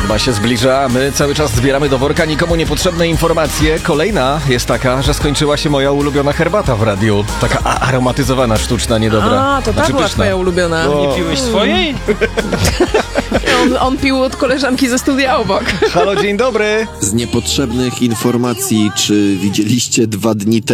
Zima się zbliża, a my cały czas zbieramy do worka nikomu niepotrzebne informacje. Kolejna jest taka, że skończyła się moja ulubiona herbata w radiu. Taka aromatyzowana, sztuczna, niedobra. A, to ta była pyszna. twoja ulubiona. Nie piłeś swojej? On pił od koleżanki ze studia obok. Halo, dzień dobry. Z niepotrzebnych informacji, czy widzieliście 2 dni temu